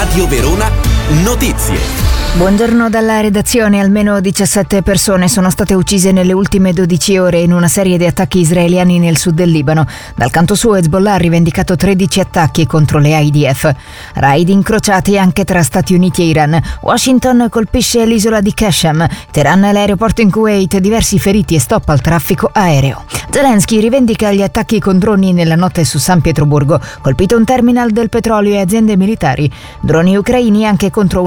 Radio Verona Notizie. Buongiorno dalla redazione. Almeno 17 persone sono state uccise nelle ultime 12 ore in una serie di attacchi israeliani nel sud del Libano. Dal canto suo Hezbollah ha rivendicato 13 attacchi contro le IDF. Raid incrociati anche tra Stati Uniti e Iran. Washington colpisce l'isola di Qashem. Teheran l'aeroporto in Kuwait, diversi feriti e stop al traffico aereo. Zelensky rivendica gli attacchi con droni nella notte su San Pietroburgo. Colpito un terminal del petrolio e aziende militari. Droni ucraini anche contro